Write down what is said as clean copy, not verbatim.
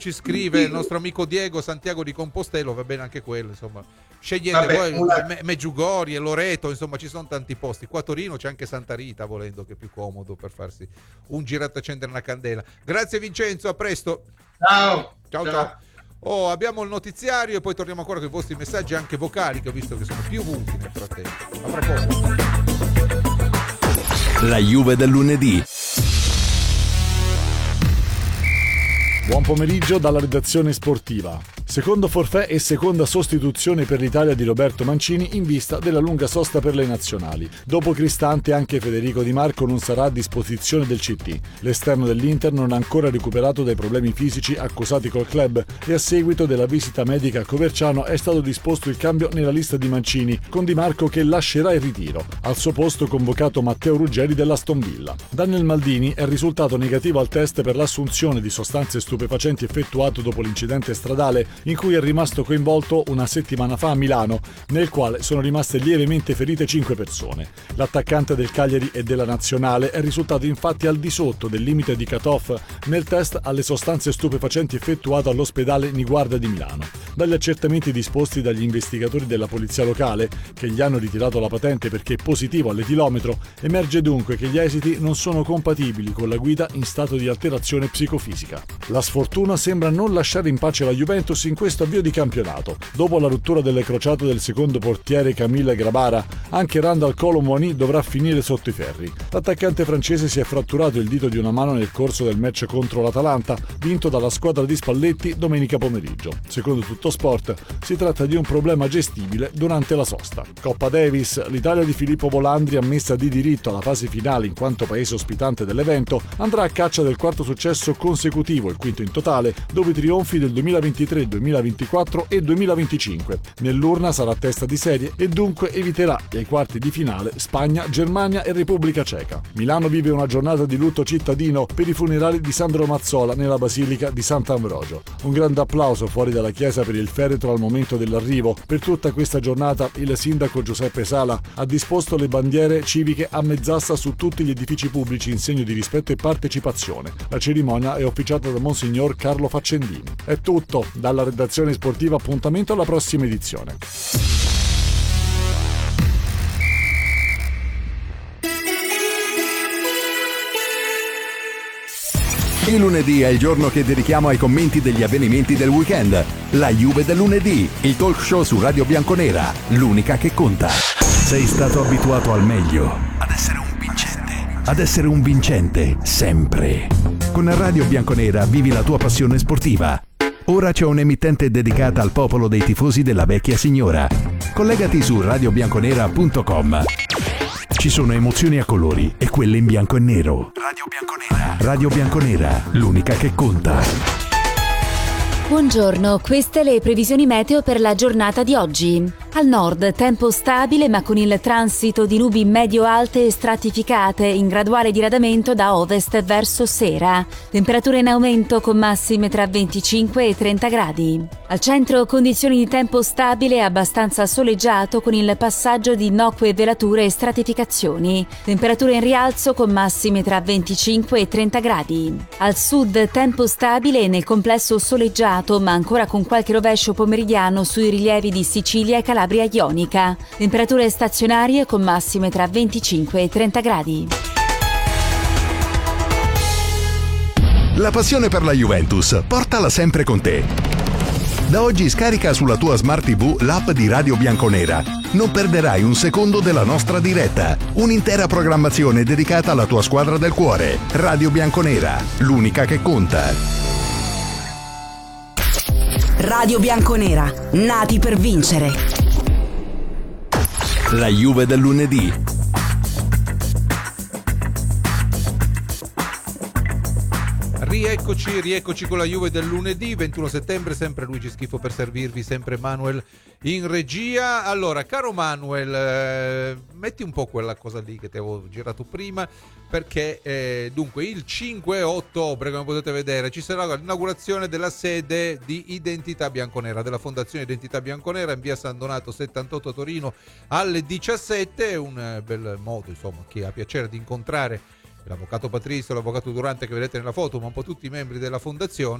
Ci scrive il nostro amico Diego, Santiago di Compostela, va bene anche quello, insomma. Scegliete voi Meggiugorje, Loreto, insomma ci sono tanti posti. Qua a Torino c'è anche Santa Rita, volendo, che è più comodo per farsi un giretto a accendere una candela. Grazie Vincenzo, a presto. Ciao. Oh, abbiamo il notiziario e poi torniamo ancora con i vostri messaggi anche vocali, che ho visto che sono piovuti nel frattempo. A proposito. La Juve del lunedì. Buon pomeriggio dalla redazione sportiva. Secondo forfait e seconda sostituzione per l'Italia di Roberto Mancini in vista della lunga sosta per le nazionali. Dopo Cristante anche Federico Di Marco non sarà a disposizione del CT. L'esterno dell'Inter non ha ancora recuperato dai problemi fisici accusati col club e a seguito della visita medica a Coverciano è stato disposto il cambio nella lista di Mancini, con Di Marco che lascerà il ritiro. Al suo posto convocato Matteo Ruggeri dell'Aston Villa. Daniel Maldini è risultato negativo al test per l'assunzione di sostanze stupefacenti effettuato dopo l'incidente stradale in cui è rimasto coinvolto una settimana fa a Milano, nel quale sono rimaste lievemente ferite 5 persone. L'attaccante del Cagliari e della Nazionale è risultato infatti al di sotto del limite di cut-off nel test alle sostanze stupefacenti effettuato all'ospedale Niguarda di Milano. Dagli accertamenti disposti dagli investigatori della polizia locale, che gli hanno ritirato la patente perché è positivo all'etilometro, emerge dunque che gli esiti non sono compatibili con la guida in stato di alterazione psicofisica. La sfortuna sembra non lasciare in pace la Juventus in questo avvio di campionato. Dopo la rottura delle crociate del secondo portiere Camille Grabara, anche Randal Kolo Muani dovrà finire sotto i ferri. L'attaccante francese si è fratturato il dito di una mano nel corso del match contro l'Atalanta, vinto dalla squadra di Spalletti domenica pomeriggio. Secondo Tuttosport, si tratta di un problema gestibile durante la sosta. Coppa Davis, l'Italia di Filippo Volandri, ammessa di diritto alla fase finale in quanto paese ospitante dell'evento, andrà a caccia del quarto successo consecutivo, il quinto in totale, dopo i trionfi del 2023, 2024 e 2025. Nell'urna sarà testa di serie e dunque eviterà ai quarti di finale Spagna, Germania e Repubblica Ceca. Milano vive una giornata di lutto cittadino per i funerali di Sandro Mazzola nella Basilica di Sant'Ambrogio. Un grande applauso fuori dalla chiesa per il feretro al momento dell'arrivo. Per tutta questa giornata il sindaco Giuseppe Sala ha disposto le bandiere civiche a mezz'asta su tutti gli edifici pubblici in segno di rispetto e partecipazione. La cerimonia è officiata da Monsignor Carlo Faccendini. È tutto dalla redazione sportiva, appuntamento alla prossima edizione. Il lunedì è il giorno che dedichiamo ai commenti degli avvenimenti del weekend. La Juve del lunedì, il talk show su Radio Bianconera, l'unica che conta. Sei stato abituato al meglio, ad essere un vincente, sempre. Con Radio Bianconera vivi la tua passione sportiva. Ora c'è un'emittente dedicata al popolo dei tifosi della vecchia signora. Collegati su radiobianconera.com. Ci sono emozioni a colori e quelle in bianco e nero. Radio Bianconera. Radio Bianconera, l'unica che conta. Buongiorno, queste le previsioni meteo per la giornata di oggi. Al nord tempo stabile ma con il transito di nubi medio-alte e stratificate in graduale diradamento da ovest verso sera. Temperature in aumento con massime tra 25 e 30 gradi. Al centro condizioni di tempo stabile e abbastanza soleggiato con il passaggio di innocue velature e stratificazioni. Temperature in rialzo con massime tra 25 e 30 gradi. Al sud tempo stabile e nel complesso soleggiato ma ancora con qualche rovescio pomeridiano sui rilievi di Sicilia e Calabria ionica. Temperature stazionarie con massime tra 25 e 30 gradi. La passione per la Juventus, portala sempre con te. Da oggi scarica sulla tua Smart TV l'app di Radio Bianconera. Non perderai un secondo della nostra diretta. Un'intera programmazione dedicata alla tua squadra del cuore. Radio Bianconera, l'unica che conta. Radio Bianconera, nati per vincere. La Juve del lunedì. Rieccoci con la Juve del lunedì 21 settembre, sempre Luigi Schifo per servirvi, sempre Manuel in regia. Allora, caro Manuel, metti un po' quella cosa lì che ti avevo girato prima, perché dunque il 5 ottobre, come potete vedere, ci sarà l'inaugurazione della sede di Identità Bianconera, della Fondazione Identità Bianconera in via San Donato 78 a Torino alle 17. Un bel modo, insomma, chi ha piacere di incontrare l'avvocato Patrizio, l'avvocato Durante che vedete nella foto, ma un po' tutti i membri della fondazione,